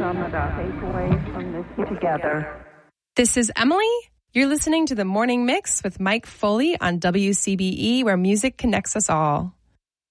some of the takeaways from this together. This is Emily. You're listening to The Morning Mix with Mike Foley on WCBE, where music connects us all.